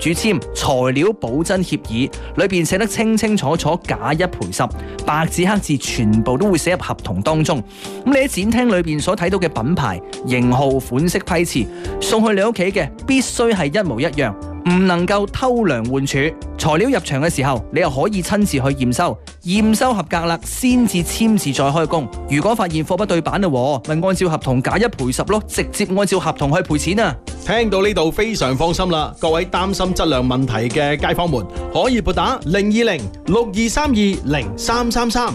主簽材料保真協議，裏邊寫得清清楚楚，假一賠十，白紙黑字全部都會寫入合同當中。咁你喺展廳裏邊所睇到嘅品牌、型號、款式、批次，送去你屋企嘅必須係一模一樣，唔能夠偷梁換柱。材料入場嘅時候，你又可以親自去驗收，驗收合格啦，先至簽字再開工。如果發現貨不對版嘞，咪按照合同假一賠十咯，直接按照合同去賠錢啊！ 聽到呢度非常放心啦，各位擔心質量問題嘅街坊們，可以撥打020-6232-0333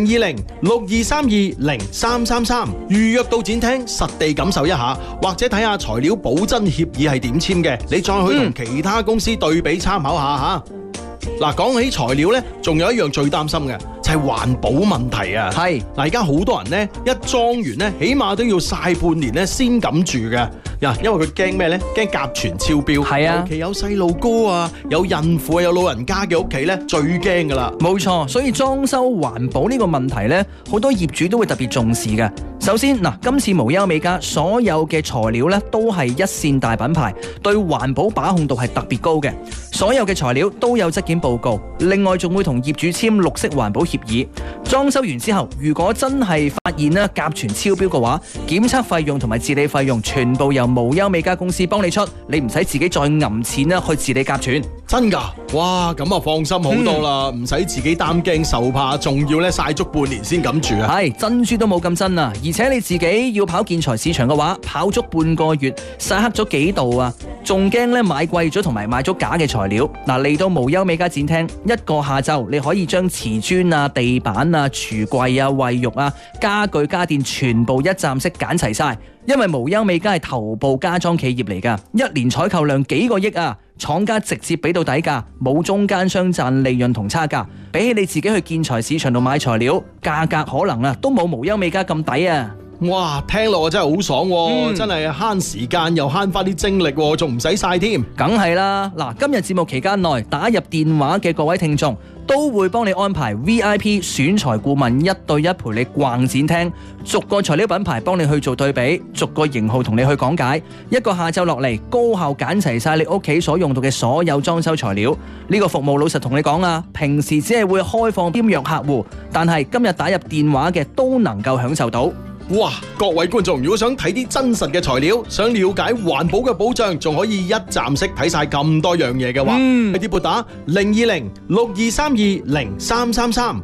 020-6232-0333預約到展廳實地感受一下，或者睇下材料保真協議係點簽嘅，你再去同其他公司對比參考下吓。嗱，講起材料呢，仲有一樣最擔心嘅就係環保問題啊！ 係嗱，而家好多人呢，一裝完呢，起碼都要曬半年呢先敢住嘅。因為佢驚咩呢？驚甲醛超標。 係啊， 尤其有細路哥啊、有孕婦啊、有老人家嘅屋企呢，最驚噶啦。 冇錯，所以裝修環保呢個問題呢，好多業主都會特別重視嘅。首先嗱，今次無憂美家所有嘅材料呢，都係一線大品牌，對環保把控度係特別高嘅。所有嘅材料都有質檢報告，另外仲會同業主簽綠色環保協議。裝修完之後，如果真係發現咧甲醛超標嘅話，檢測費用同埋治理費用全部由無憂美家公司幫你出，你唔使自己再揞錢啦去治理甲醛。 真㗎？哇，咁啊放心好多啦，唔使自己擔驚受怕，仲要咧曬足半年先敢住啊！ 係珍珠都冇咁真啊！而且你自己要跑建材市場嘅話，跑足半個月，曬黑咗幾度啊！仲驚咧買貴咗同埋買咗假嘅材料。嗱，嚟到無憂美家展廳，一個下晝你可以將瓷磚啊、地板啊、櫥櫃啊、衛浴啊、家具家電全部一站式揀齊晒。因為無憂美家係頭部家裝企業嚟㗎，一年採購量幾個億啊！廠家直接俾到底價，冇中間商賺利潤同差價。比起你自己去建材市場度買材料，價格可能都冇無憂美家咁抵啊！ 哇，聽落真係好爽喎，真係慳時間又慳翻啲精力喎，仲唔使曬添。 梗係啦，嗱，今日節目期間內打入電話嘅各位聽眾，都會幫你安排 VIP 選材顧問1對1陪你逛展廳，逐個材料品牌幫你去做對比，逐個型號同你去講解。一個下晝落嚟，高效揀齊晒你屋企所用到嘅所有裝修材料。呢個服務老實同你講啊，平時只係會開放簽約客戶，但係今日打入電話嘅都能夠享受到。 哇！各位觀眾，如果想睇啲真實嘅材料，想了解環保嘅保障，仲可以一站式睇晒咁多樣嘢嘅話，快啲撥打020-6232-0333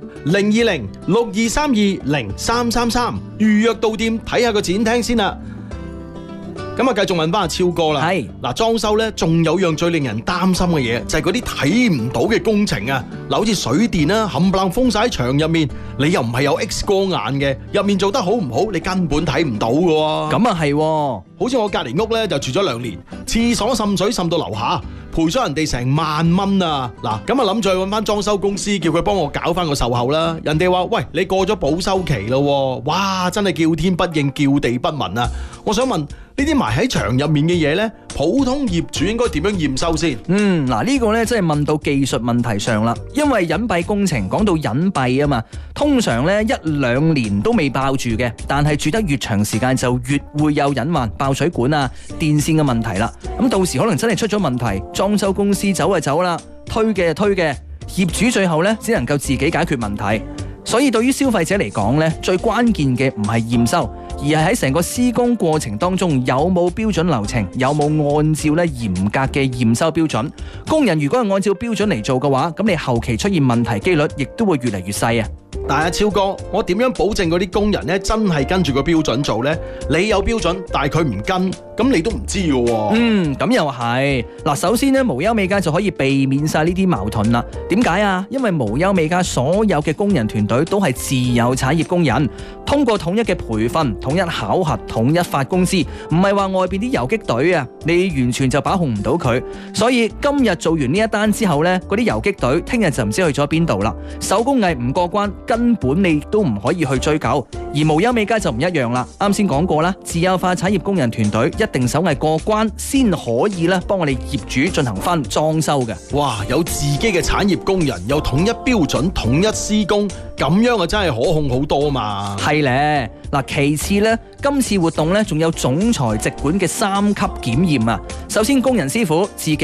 020-6232-0333預約到店睇下個展廳先啦。咁啊，繼續問翻阿超哥啦。 係嗱，裝修咧，仲有樣最令人擔心嘅嘢，就係嗰啲睇唔到嘅工程啊。嗱，好似水電啦，冚唪唥封晒喺牆入面，你又唔係有 X 光眼嘅，入面做得好唔好，你根本睇唔到嘅喎。 咁啊係， 好似我隔離屋咧就住咗2年，廁所滲水滲到樓下，賠咗人哋成1萬蚊啊！嗱，咁啊諗住去揾翻裝修公司，叫佢幫我搞翻個售後啦。人哋話：喂，你過咗保修期咯，哇！真係叫天不應，叫地不聞啊！我想問呢啲埋喺牆入面嘅嘢呢，普通業主應該點樣驗收先？ 嗱，呢個呢真係問到技術問題上啦，因為隱蔽工程講到隱蔽啊嘛，通常呢1-2年都未爆住嘅，但係住得越長時間就越會有隱患，爆水管啊、電線嘅問題啦。咁到時可能真係出咗問題，裝修公司走就走啦，推嘅就推嘅，業主最後呢只能夠自己解決問題。所以對於消費者嚟講呢，最關鍵嘅唔係驗收，而係喺成個施工過程當中有冇標準流程，有冇按照咧嚴格嘅驗收標準。工人如果係按照標準嚟做嘅話，咁你後期出現問題機率亦都會越嚟越細啊。 但係阿超哥，我點樣保證嗰啲工人咧真係跟住個標準做呢？你有標準，但係佢唔跟，咁你都唔知嘅喎。 咁又係。嗱，首先咧，無憂美家就可以避免晒呢啲矛盾啦。點解啊？因為無憂美家所有嘅工人團隊都係自有產業工人，通過統一嘅培訓、統一考核、統一發工資，唔係話外邊啲游擊隊啊，你完全就把控唔到佢。所以今日做完呢一單之後呢，嗰啲游擊隊聽日就唔知去咗邊度啦。手工藝唔過關，根本你都唔可以去追究。而無憂美家就唔一樣啦，啱先講過啦，自有化產業工人團隊一定手藝過關先可以咧幫我哋業主進行翻裝修嘅。 哇，有自己嘅產業工人，又統一標準、統一施工，咁樣啊真係可控好多嘛。 係咧，嗱，其次咧，今次活動咧仲有總裁直管嘅3級檢驗啊。首先工人師傅自己